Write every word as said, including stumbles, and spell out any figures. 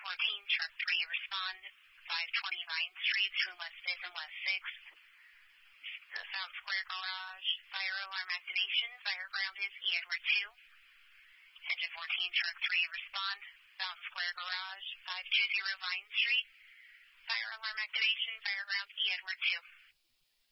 fourteen, truck three, respond. five twenty Vine Street, through West fifth and West sixth. The South Square Garage, fire alarm activation. Fire ground is E. Edward two. Engine fourteen, truck three, respond. South Square Garage, five twenty Vine Street. Fire alarm activation. Fire ground E. Edward two.